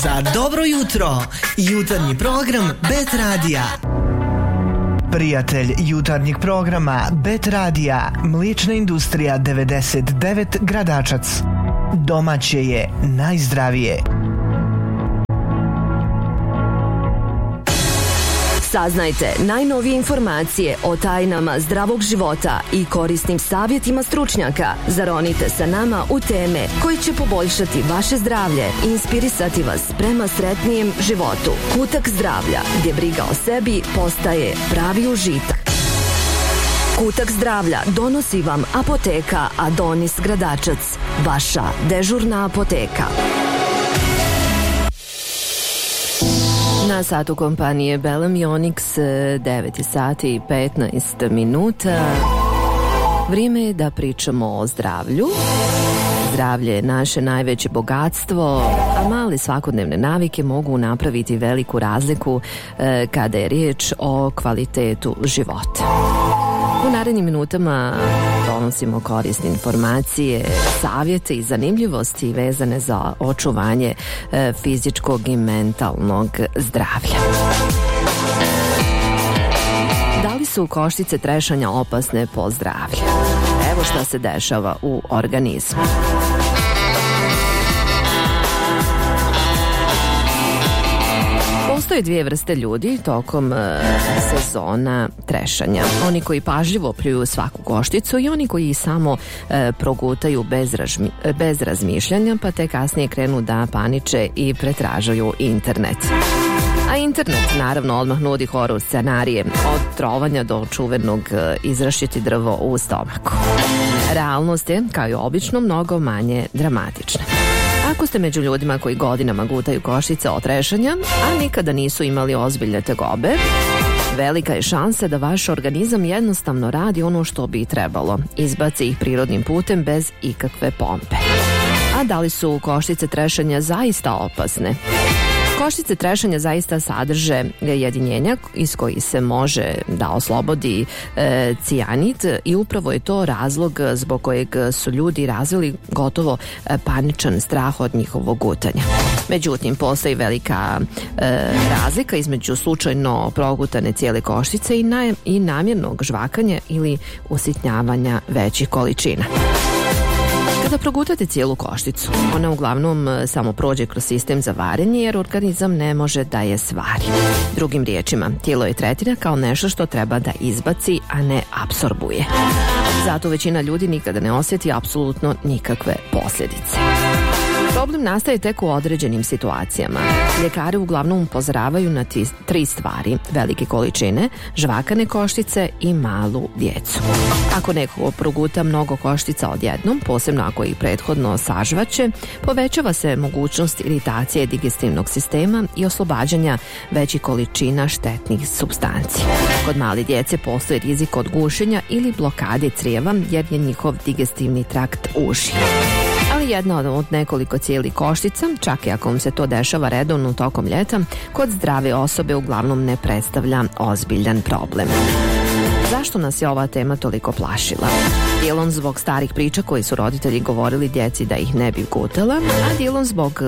Za dobro jutro, jutarnji program Bet Radija. Prijatelj jutarnjeg programa Bet Radija, Mliječna industrija 99 Gradačac. Domaće je najzdravije. Saznajte najnovije informacije o tajnama zdravog života i korisnim savjetima stručnjaka. Zaronite sa nama u teme koje će poboljšati vaše zdravlje i inspirisati vas prema sretnijem životu. Kutak zdravlja, gdje briga o sebi postaje pravi užitak. Kutak zdravlja donosi vam apoteka Adonis Gradačac, vaša dežurna apoteka. Na satu kompanije Belem Ionix 9 sati i 15 minuta. Vrijeme je da pričamo o zdravlju. Zdravlje je naše najveće bogatstvo, a male svakodnevne navike mogu napraviti veliku razliku kada je riječ o kvalitetu života. U narednim minutama donosimo korisne informacije, savjete i zanimljivosti vezane za očuvanje fizičkog i mentalnog zdravlja. Da li su koštice trešanja opasne po zdravlje? Evo šta se dešava u organizmu. Postoje dvije vrste ljudi tokom sezona trešanja. Oni koji pažljivo pljuju svaku košticu i oni koji samo progutaju bez razmišljanja, pa te kasnije krenu da paniče i pretražuju internet. A internet naravno odmah nudi horor scenarije, od trovanja do čuvenog izrašiti drvo u stomaku. Realnost je, kao i obično, mnogo manje dramatična. Ako ste među ljudima koji godinama gutaju koštice od trešanja, a nikada nisu imali ozbiljne tegobe, velika je šansa da vaš organizam jednostavno radi ono što bi trebalo. Izbaci ih prirodnim putem bez ikakve pompe. A da li su koštice trešanja zaista opasne? Koštice trešanja zaista sadrže jedinjenja iz kojih se može da oslobodi cijanid i upravo je to razlog zbog kojeg su ljudi razvili gotovo paničan strah od njihovog gutanja. Međutim, postoji velika razlika između slučajno progutane cijele koštice i namjernog žvakanja ili usitnjavanja većih količina. Kada progutate cijelu košticu, ona uglavnom samo prođe kroz sistem za varenje jer organizam ne može da je svari. Drugim riječima, tijelo je tretira kao nešto što treba da izbaci, a ne apsorbuje. Zato većina ljudi nikada ne osjeti apsolutno nikakve posljedice. Problem nastaje tek u određenim situacijama. Ljekari uglavnom upozoravaju na tri stvari: velike količine, žvakane koštice i malu djecu. Ako neko proguta mnogo koštica odjednom, posebno ako ih prethodno sažvaće, povećava se mogućnost iritacije digestivnog sistema i oslobađanja većih količina štetnih supstanci. Kod male djece postoji rizik od gušenja ili blokade crijeva jer je njihov digestivni trakt uži. Ali jedna od nekoliko cijelih koštica, čak i ako vam se to dešava redovno tokom ljeta, kod zdrave osobe uglavnom ne predstavlja ozbiljan problem. Zašto nas je ova tema toliko plašila? Dijelom zbog starih priča koji su roditelji govorili djeci da ih ne bi gutala, a dijelom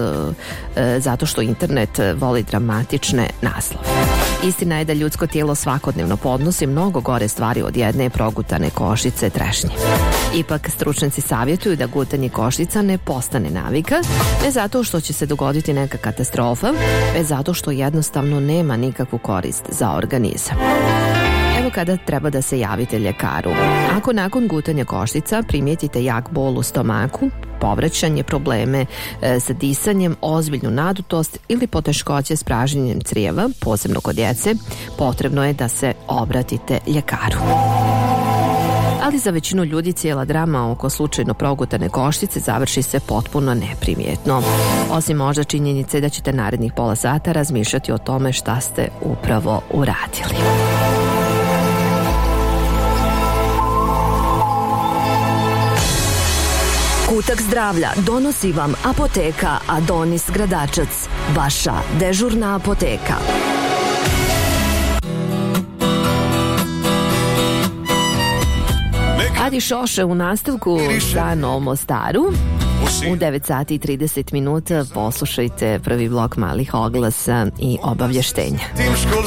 zato što internet voli dramatične naslove. Istina je da ljudsko tijelo svakodnevno podnosi mnogo gore stvari od jedne progutane koštice trešnje. Ipak stručnjaci savjetuju da gutanje koštica ne postane navika, ne zato što će se dogoditi neka katastrofa, već zato što jednostavno nema nikakvu korist za organizam. Evo kada treba da se javite ljekaru. Ako nakon gutanja koštica primijetite jak bol u stomaku, povraćanje, probleme sa disanjem, ozbiljnu nadutost ili poteškoće s pražnjenjem crijeva, posebno kod djece, potrebno je da se obratite ljekaru. Ali za većinu ljudi cijela drama oko slučajno progutane koštice završi se potpuno neprimjetno. Osim možda činjenice da ćete narednih pola sata razmišljati o tome šta ste upravo uradili. Kutak zdravlja donosi vam apoteka Adonis Gradačac, vaša dežurna apoteka. Radi Šoša u nastavku sa Novom Mostaru. U 9 sati i 30 minuta poslušajte prvi blok malih oglasa i obavještenja.